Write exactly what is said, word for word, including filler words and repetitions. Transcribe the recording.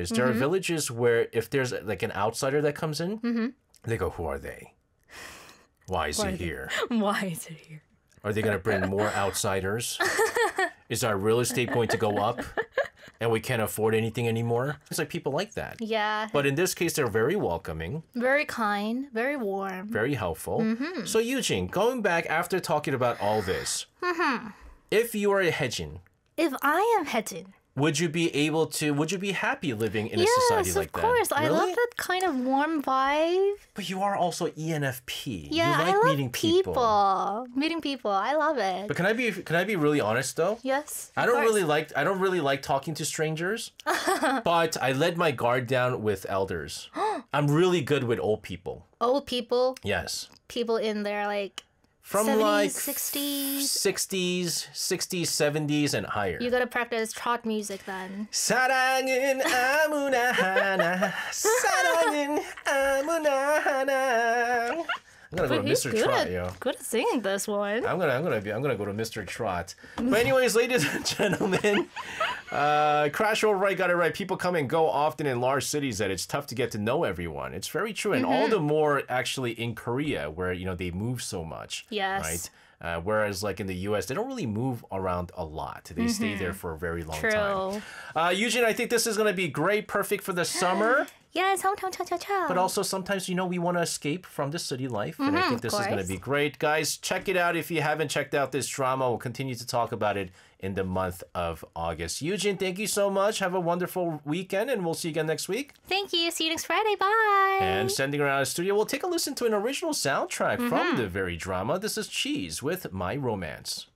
villages, there mm-hmm. are villages where if there's like an outsider that comes in, mm-hmm. they go, who are they? Why is Why he here? Why is it here? Are they going to bring more outsiders? Is our real estate going to go up? And we can't afford anything anymore? It's like people like that. Yeah. But in this case, they're very welcoming. Very kind. Very warm. Very helpful. Mm-hmm. So Eugene, going back after talking about all this, mm-hmm. if you are a Haejin, if I am Haejin, would you be able to, would you be happy living in a yes, society like that? Yes, of course. Really? I love that kind of warm vibe. But you are also E N F P. Yeah, you like I love meeting people. people. Meeting people. I love it. But can I be can I be really honest though? Yes. I don't really like I don't really like talking to strangers. But I let my guard down with elders. I'm really good with old people. Old people? Yes. People in their like From seventies, like sixties, sixties, sixties, seventies, and higher. You gotta practice trot music then. 사랑은 아무나 하나, 사랑은 아무나 하나. I'm gonna but go to Mister good Trot, at, yo. Good at singing this one. I'm gonna, I'm gonna be, I'm gonna go to Mister Trot. But anyways, ladies and gentlemen, uh, Crash Override got it right. People come and go often in large cities that it's tough to get to know everyone. It's very true, and mm-hmm. all the more actually in Korea, where you know they move so much. Yes. Right. Uh, whereas like in the U S, they don't really move around a lot. They mm-hmm. stay there for a very long True. time. Uh, Eugene, I think this is going to be great, perfect for the summer. Yes, hometown cha cha cha. But also sometimes, you know, we want to escape from the city life. Mm-hmm, and I think this is going to be great. Guys, check it out if you haven't checked out this drama. We'll continue to talk about it in the month of August. Eugene, thank you so much. Have a wonderful weekend, and we'll see you again next week. Thank you. See you next Friday. Bye. And sending around the studio, we'll take a listen to an original soundtrack mm-hmm. from the very drama. This is Cheese with My Romance.